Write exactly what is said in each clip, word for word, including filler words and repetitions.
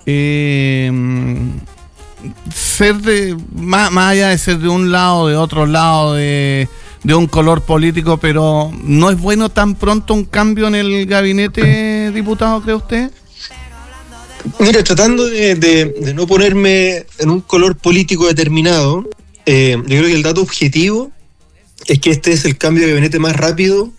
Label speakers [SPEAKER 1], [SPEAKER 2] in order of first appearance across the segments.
[SPEAKER 1] eh, ser de, más, más allá de ser de un lado, de otro lado, de, de un color político, pero ¿no es bueno tan pronto un cambio en el gabinete, diputado, cree usted?
[SPEAKER 2] Mira, tratando de, de, de no ponerme en un color político determinado, eh, yo creo que el dato objetivo es que este es el cambio de gabinete más rápido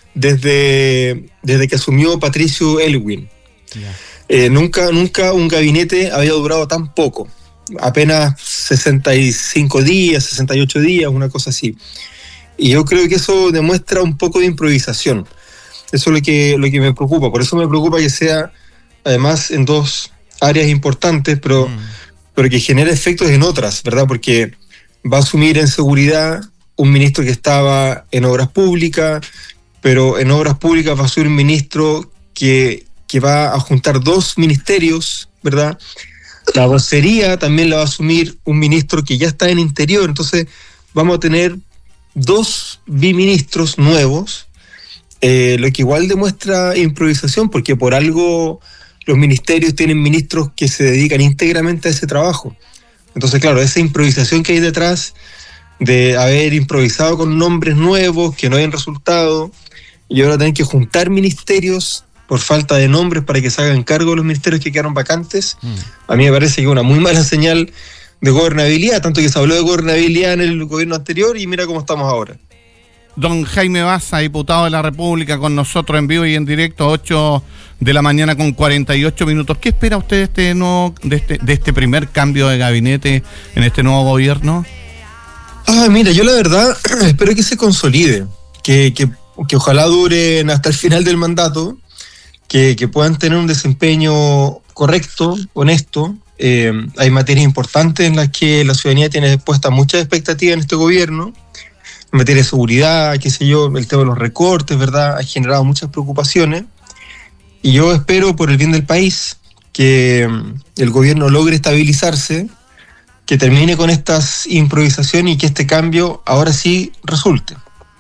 [SPEAKER 2] desde, desde que asumió Patricio Aylwin. Yeah. Eh, nunca, nunca un gabinete había durado tan poco, apenas sesenta y cinco días, sesenta y ocho días, una cosa así. Y yo creo que eso demuestra un poco de improvisación. Eso es lo que, lo que me preocupa. Por eso me preocupa que sea, además, en dos áreas importantes, pero, mm. pero que genere efectos en otras, ¿verdad? Porque va a asumir en seguridad un ministro que estaba en obras públicas, pero en obras públicas va a ser un ministro que, que va a juntar dos ministerios, ¿verdad? La vocería también la va a asumir un ministro que ya está en interior, entonces vamos a tener dos biministros nuevos, eh, lo que igual demuestra improvisación, porque por algo los ministerios tienen ministros que se dedican íntegramente a ese trabajo. Entonces, claro, esa improvisación que hay detrás de haber improvisado con nombres nuevos que no hayan resultado, y ahora tienen que juntar ministerios por falta de nombres para que se hagan cargo de los ministerios que quedaron vacantes, mm. a mí me parece que es una muy mala señal de gobernabilidad, tanto que se habló de gobernabilidad en el gobierno anterior y mira cómo estamos ahora.
[SPEAKER 1] Don Jaime Baza, diputado de la República, con nosotros en vivo y en directo, ocho de la mañana con cuarenta y ocho minutos. ¿Qué espera usted de este, nuevo, de este, de este primer cambio de gabinete en este nuevo gobierno?
[SPEAKER 2] Ah, mira, yo la verdad espero que se consolide, que, que, que ojalá duren hasta el final del mandato, que, que puedan tener un desempeño correcto, honesto. Eh, hay materias importantes en las que la ciudadanía tiene puestas muchas expectativas en este gobierno, en materia de seguridad, qué sé yo, el tema de los recortes, ¿verdad? Ha generado muchas preocupaciones, y yo espero, por el bien del país, que el gobierno logre estabilizarse, que termine con estas improvisaciones y que este cambio ahora sí resulte.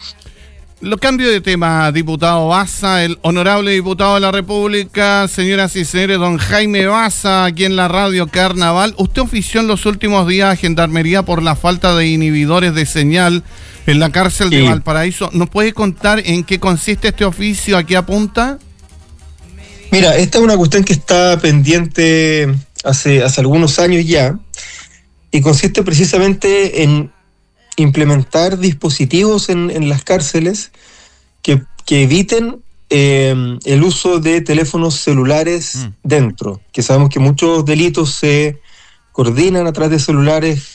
[SPEAKER 1] Lo cambio de tema, diputado Baza, el honorable diputado de la República, señoras y señores, don Jaime Baza, aquí en la radio Carnaval. Usted ofició en los últimos días a Gendarmería por la falta de inhibidores de señal en la cárcel sí. de Valparaíso. ¿Nos puede contar en qué consiste este oficio, a qué apunta?
[SPEAKER 2] Mira, esta es una cuestión que está pendiente hace, hace algunos años ya, y consiste precisamente en implementar dispositivos en, en las cárceles que, que eviten eh, el uso de teléfonos celulares mm. dentro, que sabemos que muchos delitos se coordinan a través de celulares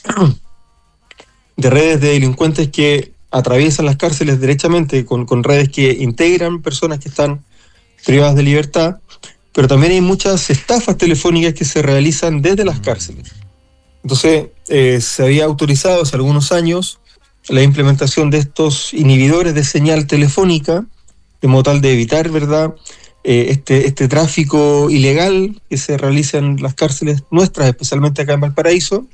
[SPEAKER 2] de redes de delincuentes que atraviesan las cárceles derechamente con, con redes que integran personas que están privadas de libertad, pero también hay muchas estafas telefónicas que se realizan desde las cárceles. Entonces, eh, se había autorizado hace algunos años la implementación de estos inhibidores de señal telefónica, de modo tal de evitar, ¿verdad?, eh, este, este tráfico ilegal que se realiza en las cárceles nuestras, especialmente acá en Valparaíso.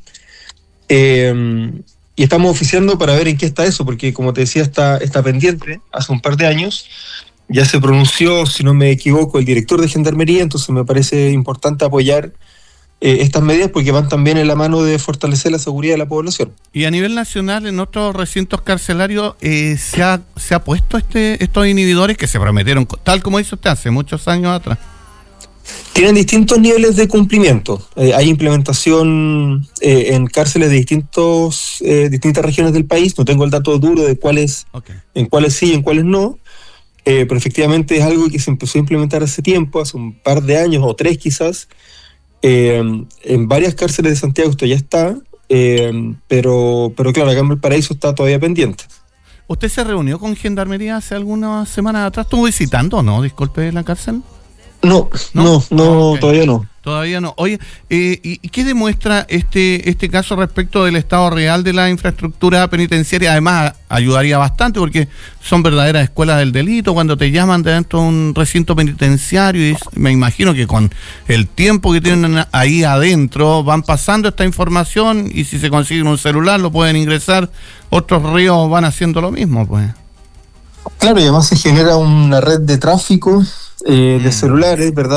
[SPEAKER 2] Eh, y estamos oficiando para ver en qué está eso, porque como te decía, está, está pendiente. Hace un par de años ya se pronunció, si no me equivoco, el director de Gendarmería, entonces me parece importante apoyar Eh, estas medidas porque van también en la mano de fortalecer la seguridad de la población.
[SPEAKER 1] Y a nivel nacional, en otros recintos carcelarios, eh, ¿se ha, se ha puesto este estos inhibidores que se prometieron, tal como hizo usted hace muchos años atrás?
[SPEAKER 2] Tienen distintos niveles de cumplimiento. Eh, hay implementación eh, en cárceles de distintos eh, distintas regiones del país. No tengo el dato duro de cuáles, okay. en cuáles sí y en cuáles no, eh, pero efectivamente es algo que se empezó a implementar hace tiempo, hace un par de años o tres quizás. Eh, en varias cárceles de Santiago esto ya está, eh, pero, pero claro, acá en Valparaíso está todavía pendiente.
[SPEAKER 1] ¿Usted se reunió con Gendarmería hace algunas semanas atrás? ¿Estuvo visitando o no? Disculpe, la cárcel.
[SPEAKER 2] No, no, no, no okay. todavía no.
[SPEAKER 1] Todavía no. Oye, eh, ¿y qué demuestra este este caso respecto del estado real de la infraestructura penitenciaria? Además, ayudaría bastante porque son verdaderas escuelas del delito cuando te llaman de dentro de un recinto penitenciario, y me imagino que con el tiempo que tienen ahí adentro van pasando esta información, y si se consiguen un celular lo pueden ingresar, otros ríos van haciendo lo mismo, pues.
[SPEAKER 2] Claro, y además se genera una red de tráfico eh, mm. de celulares, ¿verdad?